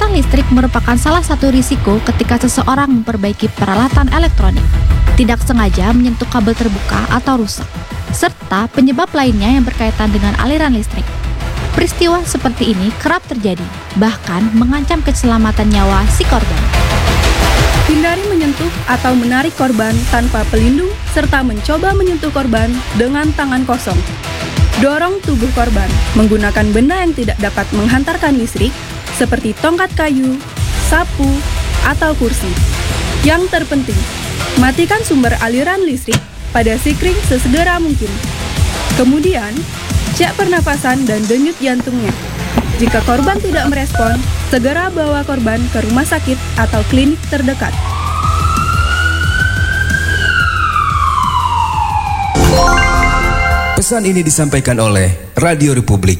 Kemacetan listrik merupakan salah satu risiko ketika seseorang memperbaiki peralatan elektronik, tidak sengaja menyentuh kabel terbuka atau rusak, serta penyebab lainnya yang berkaitan dengan aliran listrik. Peristiwa seperti ini kerap terjadi, bahkan mengancam keselamatan nyawa si korban. Hindari menyentuh atau menarik korban tanpa pelindung, serta mencoba menyentuh korban dengan tangan kosong. Dorong tubuh korban menggunakan benda yang tidak dapat menghantarkan listrik, seperti tongkat kayu, sapu, atau kursi. Yang terpenting, matikan sumber aliran listrik pada sikring sesegera mungkin. Kemudian, cek pernapasan dan denyut jantungnya. Jika korban tidak merespon, segera bawa korban ke rumah sakit atau klinik terdekat. Pesan ini disampaikan oleh Radio Republik